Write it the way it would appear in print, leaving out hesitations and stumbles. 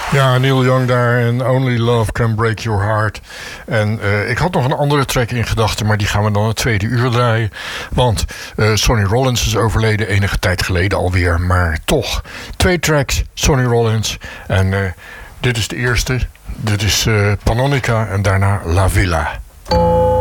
Ja, Neil Young daar en Only Love Can Break Your Heart. En ik had nog een andere track in gedachten, maar die gaan we dan het tweede uur draaien. Want Sonny Rollins is overleden enige tijd geleden alweer. Maar toch, 2 tracks, Sonny Rollins. En dit is de eerste. Dit is Pannonica en daarna La Villa.